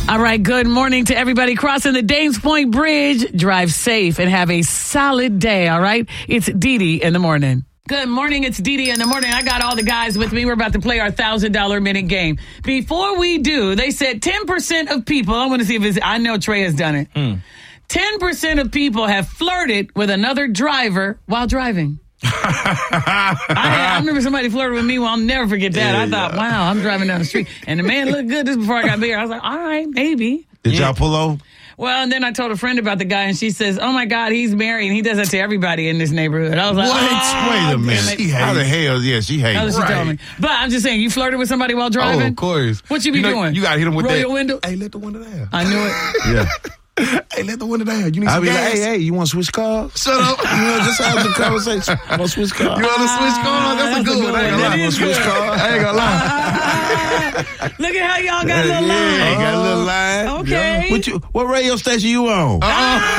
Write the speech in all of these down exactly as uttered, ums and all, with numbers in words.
All right, good morning to everybody crossing the Dames Point Bridge. Drive safe and have a solid day, all right? It's Dee Dee in the morning. Good morning, it's Dee Dee in the morning. I got all the guys with me. We're about to play our one thousand dollars minute game. Before we do, they said ten percent of people, I want to see if it's, I know Trey has done it. Mm. ten percent of people have flirted with another driver while driving. I, I remember somebody flirted with me. Well, I'll never forget that. Yeah, I thought, yeah. wow, I'm driving down the street, and the man looked good. This before I got bigger. I was like, all right, maybe. Did y'all pull over? Well, and then I told a friend about the guy, and she says, oh, my God, he's married, and he does that to everybody in this neighborhood. I was like, what? Oh, wait a minute. She How the hell? Yeah, she hates. That's what right. she told me. But I'm just saying, you flirted with somebody while driving? Oh, of course. What you be you know, doing? You got to hit him with Roll that. your window? Hey, let the window down. I knew it. Yeah. Hey, let the window down. You need I'll some be gas. like, hey, hey, you want to switch cars? Shut up. You know, just have the conversation. I want to switch cars. You want to switch cars? That's, that's a good, good one. I ain't gonna lie. You want to switch cars? I ain't gonna lie. Look at how y'all got a little yeah, line. Yeah, got a little line. Okay. Yeah. What, you, what radio station you on? Uh-uh.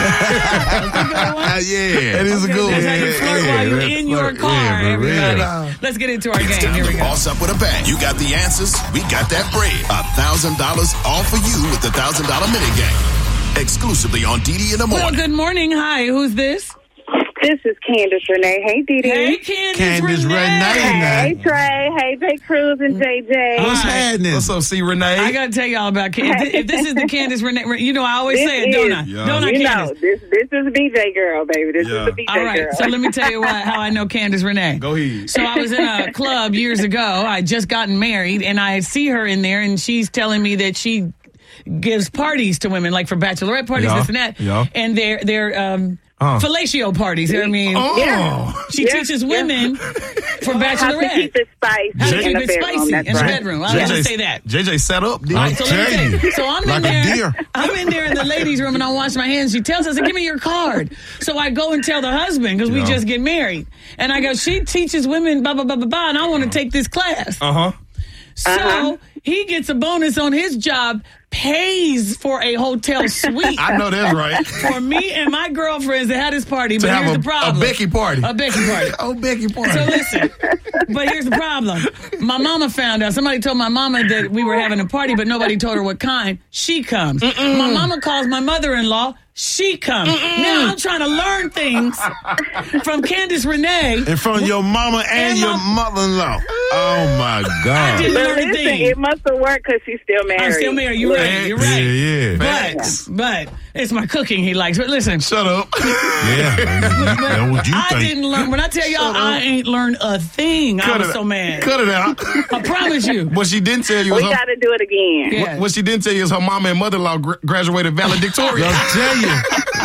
yeah. That is okay, a good one. That's how you flirt yeah, while you're yeah, in your car, yeah, everybody. yeah. Let's get into our game. Here we go. Boss up with a bang. You got the answers. We got that bread. one thousand dollars all for you with the one thousand dollars minute game. Exclusively on Dee Dee in the morning. Well, good morning. Hi, who's this? This is Candace Renee. Hey, Dee Dee. Hey, Candace, Candace Renee. Renee. Hey, Trey. Hey, Jay Cruz and J J. What's Hi. happening? What's up, C. Renee? I got to tell y'all about Candace. If this is the Candace Renee, you know, I always This say it, is, don't I? yeah. Don't I, You Candace? know, this this is the B J girl, baby. This Yeah. is the B J All right, girl. so let me tell you what, how I know Candace Renee. Go ahead. So I was in a club years ago. I just gotten married, and I see her in there, and she's telling me that she gives parties to women, like for bachelorette parties, Yeah. this and that. Yeah. And they're they're um, Uh. fellatio parties. I mean, Oh. Yeah. she Yeah. teaches women for How to bachelorette. keep it spicy How to in keep the it bedroom. spicy That's in the right. bedroom. I was going to say that. J J set up. Did All I right, so let me telling tell you. you. So I'm Like in a there. deer. I'm in there in the ladies' room, and I wash my hands. She tells us, "Give me your card." So I go and tell the husband because we Yeah. just get married, and I go, "She teaches women blah blah blah blah blah," and I want to take this class. Uh huh. So Uh-huh. he gets a bonus on his job, pays for a hotel suite I know that's right. for me and my girlfriends to have this party. To But have here's a, the problem: a Becky party. A Becky party. Oh, Becky party. So listen, but here's the problem. My mama found out. Somebody told my mama that we were having a party, but nobody told her what kind. She comes. Mm-mm. My mama calls my mother-in-law. She comes. Mm-mm. Now I'm trying to learn things from Candace Renee. In front of your mama and, And your my- mother-in-law. Oh, my I God. didn't But learn a listen, thing. it must have worked because she's still married. I'm still married. You're right. You're right. Yeah, yeah. Facts. But, but it's my cooking he likes. But listen, Shut up. Yeah. That's what you I think. didn't learn. When I tell y'all, I ain't learned a thing. I Cut was it so out. mad. Cut it out. I promise you. What she didn't tell you We is her, got to do it again. Yeah. what she didn't tell you is her mama and mother-in-law gra- graduated valedictorian. I'll tell you.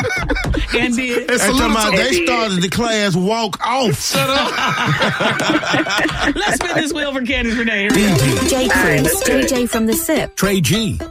And did. It's They a talking little about too- they started the class walk off. Shut up. Let's spin this wheel for Candace Renee. Here we go. J. Cruz, J J from the S I P. Trey G.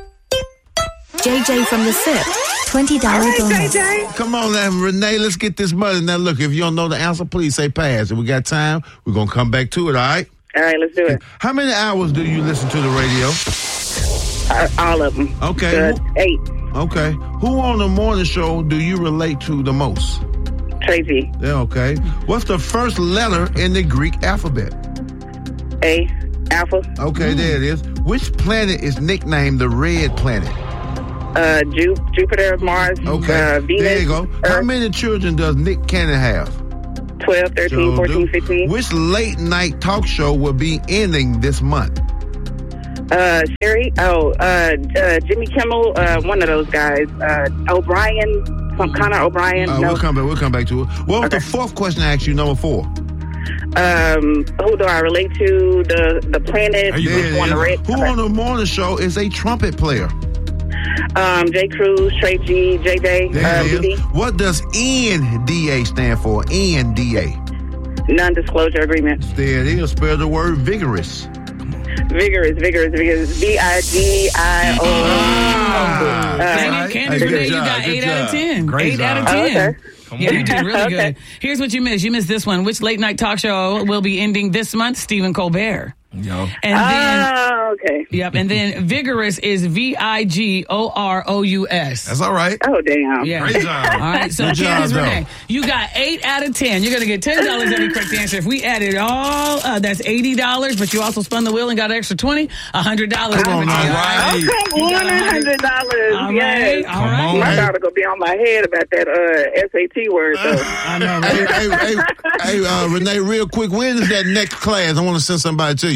J J from the S I P. twenty dollars All right, bonus. J J. Come on now, Renee, let's get this money. Now, look, if you don't know the answer, please say pass. If we got time, we're going to come back to it, all right? All right, let's do it. How many hours do you listen to the radio? Uh, all of them. Okay. Good. Eight. Okay. Who on the morning show do you relate to the most? Tracy. Yeah, okay. What's the first letter in the Greek alphabet? A. Alpha. Okay, there it is. Which planet is nicknamed the Red Planet? Uh, Ju- Jupiter, Mars, Okay, uh, Venus. there you go. How Earth. many children does Nick Cannon have? twelve, thirteen, So fourteen, do- fifteen. Which late night talk show will be ending this month? Uh, Sherry. Oh, uh, uh, Jimmy Kimmel. Uh, one of those guys. Uh, O'Brien. Some Connor O'Brien. Uh, no. We'll come back. We'll come back to it. What was Okay. the fourth question I asked you? Number four. Um, who do I relate to? The the planet. There you There Which it one? is. The red. Who on the morning show is a trumpet player? Um, J. Cruz, Trey G, J J. There Uh, it B is. B. What does N D A stand for? N D A. Non-disclosure agreement. There it is. Spell the word vigorous. Vigorous, vigorous, vigorous. V I G I O. Dang Uh, it, Candace Hey, good Renee, you job, got good eight out of job. ten. Great eight out of job. Oh, ten. okay. Yeah, you did really Okay. good. Here's what you missed. You missed this one. Which late night talk show will be ending this month? Stephen Colbert. Yo. And then, Oh, okay. yep. And then Vigorous is V I G O R O U S. That's all right. Oh, damn. Yeah. Great job. All right. So, Good job, Candace though. Renee, you got eight out of ten. You're going to get ten dollars every correct answer. If we add it all, uh, that's eighty dollars, but you also spun the wheel and got an extra twenty, one hundred dollars. Come on, coming to you, all right? right. Oh, come on, one hundred dollars. All Yes. right. All right. on. My Hey. daughter gonna be on my head about that uh, S A T word, though. I know, Hey, right? hey, hey, hey uh, Renee, real quick, when is that next class? I want to send somebody to you.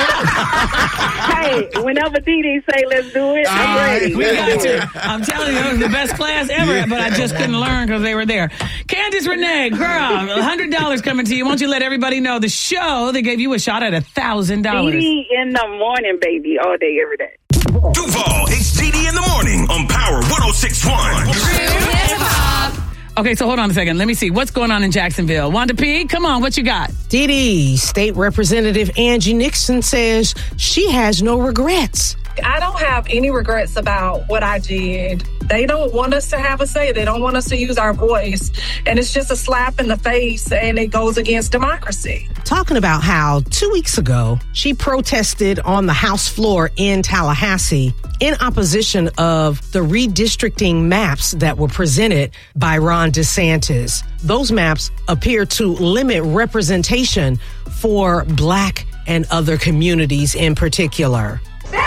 Hey, whenever Dee Dee say let's do it, I'm All right. ready. We Let's got do you. it. I'm telling you, it was the best class ever, but I just couldn't learn because they were there. Candace Renee, girl, one hundred dollars coming to you. Won't you let everybody know the show that gave you a shot at one thousand dollars? Dee Dee in the morning, baby, all day, every day. Duval, it's D D in the morning on Power one oh six point one. Okay, so hold on a second. Let me see. What's going on in Jacksonville? Wanda P, come on, what you got? Dee Dee, State Representative Angie Nixon says she has no regrets. I don't have any regrets about what I did. They don't want us to have a say. They don't want us to use our voice. And it's just a slap in the face, and it goes against democracy. Talking about how two weeks ago she protested on the House floor in Tallahassee in opposition of the redistricting maps that were presented by Ron DeSantis. Those maps appear to limit representation for Black and other communities in particular.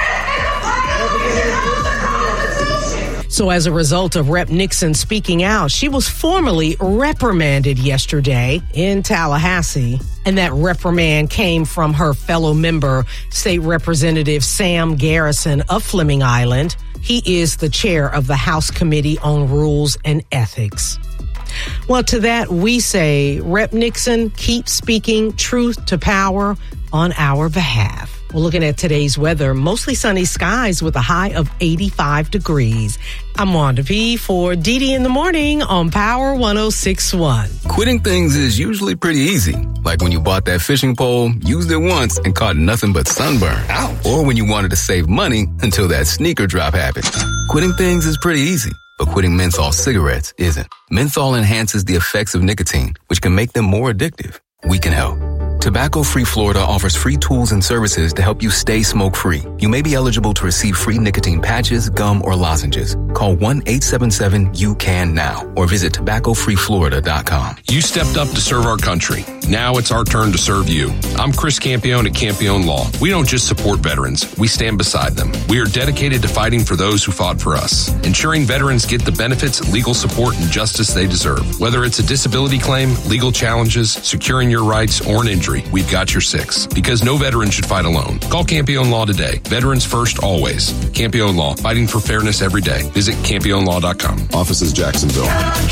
So as a result of Rep Nixon speaking out, she was formally reprimanded yesterday in Tallahassee. And that reprimand came from her fellow member, State Representative Sam Garrison of Fleming Island. He is the chair of the House Committee on Rules and Ethics. Well, to that we say, Rep Nixon, keep speaking truth to power on our behalf. Well, looking at today's weather, mostly sunny skies with a high of eighty-five degrees. I'm Wanda P for Dee Dee in the Morning on Power one oh six point one. Quitting things is usually pretty easy. Like when you bought that fishing pole, used it once, and caught nothing but sunburn. Ouch. Or when you wanted to save money until that sneaker drop happened. Quitting things is pretty easy. But quitting menthol cigarettes isn't. Menthol enhances the effects of nicotine, which can make them more addictive. We can help. Tobacco-Free Florida offers free tools and services to help you stay smoke-free. You may be eligible to receive free nicotine patches, gum, or lozenges. Call one eight seven seven U C A N now or visit tobacco free florida dot com. You stepped up to serve our country. Now it's our turn to serve you. I'm Chris Campione at Campione Law. We don't just support veterans, we stand beside them. We are dedicated to fighting for those who fought for us, ensuring veterans get the benefits, legal support, and justice they deserve. Whether it's a disability claim, legal challenges, securing your rights, or an injury, we've got your six. Because no veteran should fight alone. Call Campione Law today. Veterans first, always. Campione Law, fighting for fairness every day. Visit campione law dot com. Offices Jacksonville.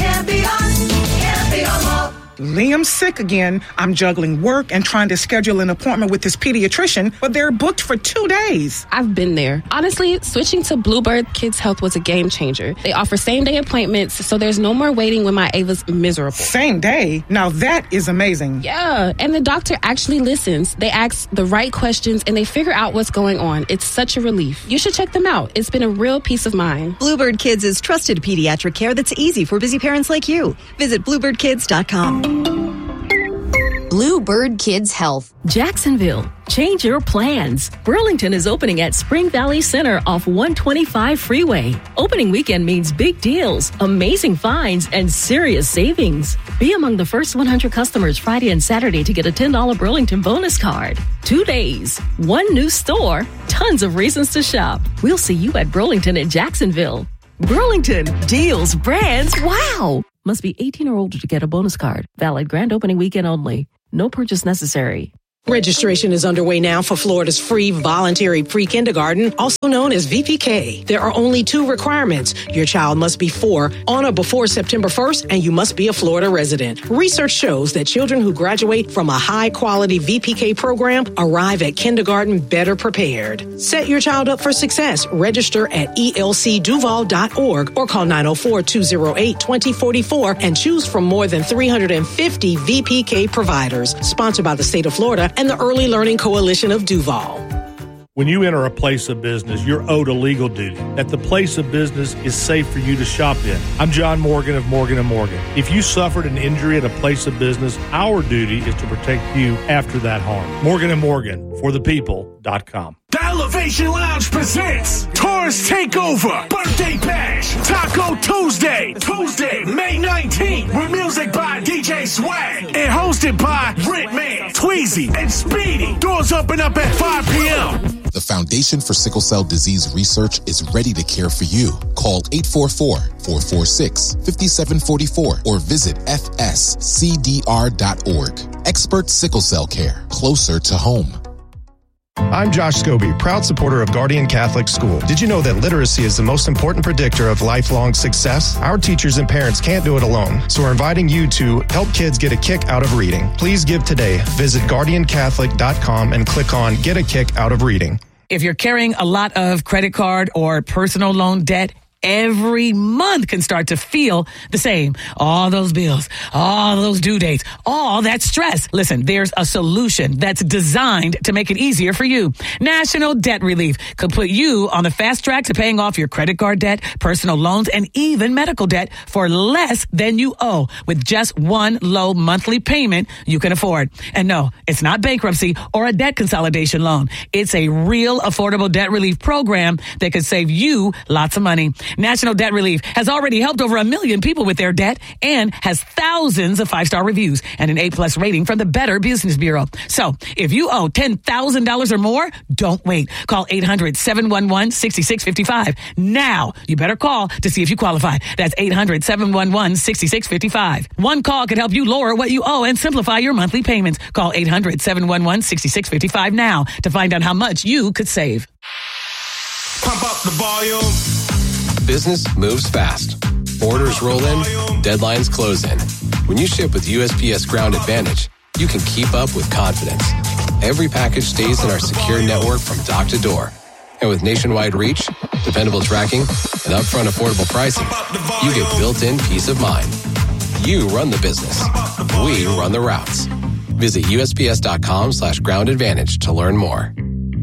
Liam's sick again. I'm juggling work and trying to schedule an appointment with his pediatrician, but they're booked for two days. I've been there. Honestly, switching to Bluebird Kids Health was a game changer. They offer same-day appointments, so there's no more waiting when my Ava's miserable. Same day? Now that is amazing. Yeah, and the doctor actually listens. They ask the right questions, and they figure out what's going on. It's such a relief. You should check them out. It's been a real peace of mind. Bluebird Kids is trusted pediatric care that's easy for busy parents like you. Visit bluebird kids dot com. Bluebird Kids Health. Jacksonville, change your plans. Burlington is opening at Spring Valley Center off one twenty-five Freeway. Opening weekend means big deals, amazing finds, and serious savings. Be among the first one hundred customers Friday and Saturday to get a ten dollars Burlington bonus card. Two days, one new store, tons of reasons to shop. We'll see you at Burlington in Jacksonville. Burlington, deals, brands, wow! Must be eighteen or older to get a bonus card. Valid grand opening weekend only. No purchase necessary. Registration is underway now for Florida's free voluntary pre-kindergarten, also known as V P K. There are only two requirements. Your child must be four on or before September first, and you must be a Florida resident. Research shows that children who graduate from a high-quality V P K program arrive at kindergarten better prepared. Set your child up for success. Register at E L C duval dot org or call nine oh four, two oh eight, two oh four four and choose from more than three hundred fifty V P K providers. Sponsored by the state of Florida and the Early Learning Coalition of Duval. When you enter a place of business, you're owed a legal duty, that the place of business is safe for you to shop in. I'm John Morgan of Morgan and Morgan. If you suffered an injury at a place of business, our duty is to protect you after that harm. Morgan and Morgan, for the people dot com. The Elevation Lounge presents Taurus Takeover Birthday Bash Taco Tuesday, Tuesday, May nineteenth, with music by D J Swag and hosted by Ritman, Tweezy, and Speedy. Doors open up at five p.m. The Foundation for Sickle Cell Disease Research is ready to care for you. Call eight four four, four four six, five seven four four or visit f s c d r dot org. Expert sickle cell care, closer to home. I'm Josh Scobie, proud supporter of Guardian Catholic School. Did you know that literacy is the most important predictor of lifelong success? Our teachers and parents can't do it alone, so we're inviting you to help kids get a kick out of reading. Please give today. Visit guardian catholic dot com and click on Get a Kick Out of Reading. If you're carrying a lot of credit card or personal loan debt, every month can start to feel the same. All those bills, all those due dates, all that stress. Listen, there's a solution that's designed to make it easier for you. National Debt Relief could put you on the fast track to paying off your credit card debt, personal loans, and even medical debt for less than you owe with just one low monthly payment you can afford. And no, it's not bankruptcy or a debt consolidation loan. It's a real affordable debt relief program that could save you lots of money. National Debt Relief has already helped over a million people with their debt and has thousands of five-star reviews and an A-plus rating from the Better Business Bureau. So if you owe ten thousand dollars or more, don't wait. Call eight hundred, seven one one, six six five five. Now, you better call to see if you qualify. That's eight hundred, seven one one, six six five five. One call could help you lower what you owe and simplify your monthly payments. Call eight hundred, seven one one, six six five five now to find out how much you could save. Pump up the volume. Business moves fast. Orders roll in, deadlines close in. When you ship with U S P S Ground Advantage, you can keep up with confidence. Every package stays in our secure network from dock to door. And with nationwide reach, dependable tracking, and upfront affordable pricing, you get built-in peace of mind. You run the business. We run the routes. Visit U S P S dot com slash ground advantage to learn more.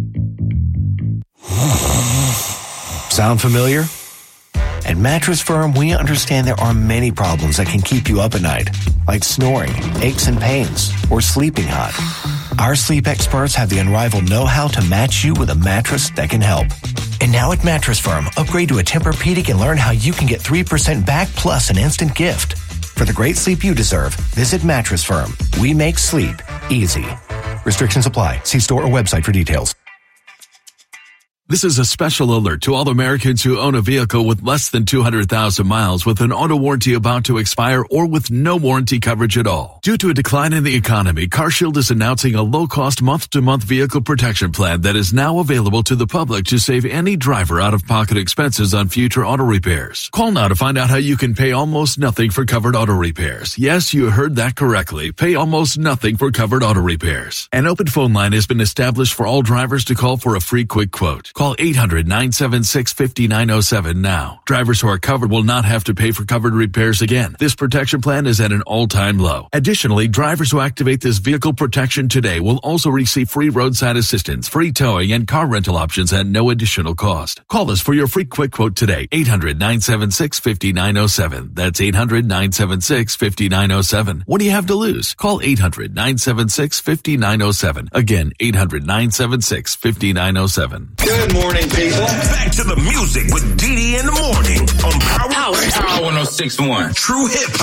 Sound familiar? At Mattress Firm, we understand there are many problems that can keep you up at night, like snoring, aches and pains, or sleeping hot. Our sleep experts have the unrivaled know-how to match you with a mattress that can help. And now at Mattress Firm, upgrade to a Tempur-Pedic and learn how you can get three percent back plus an instant gift. For the great sleep you deserve, visit Mattress Firm. We make sleep easy. Restrictions apply. See store or website for details. This is a special alert to all Americans who own a vehicle with less than two hundred thousand miles with an auto warranty about to expire or with no warranty coverage at all. Due to a decline in the economy, CarShield is announcing a low-cost month-to-month vehicle protection plan that is now available to the public to save any driver out-of-pocket expenses on future auto repairs. Call now to find out how you can pay almost nothing for covered auto repairs. Yes, you heard that correctly. Pay almost nothing for covered auto repairs. An open phone line has been established for all drivers to call for a free quick quote. Call eight hundred, nine seven six, five nine zero seven now. Drivers who are covered will not have to pay for covered repairs again. This protection plan is at an all-time low. Additionally, drivers who activate this vehicle protection today will also receive free roadside assistance, free towing, and car rental options at no additional cost. Call us for your free quick quote today. eight hundred, nine seven six, five nine zero seven. That's eight hundred, nine seven six, five nine zero seven. What do you have to lose? Call eight hundred, nine seven six, five nine zero seven. Again, eight hundred, nine seven six, five nine zero seven. Good morning, people. Back to the music with Dee Dee in the morning on Power, Power. Power one oh six point one. True hip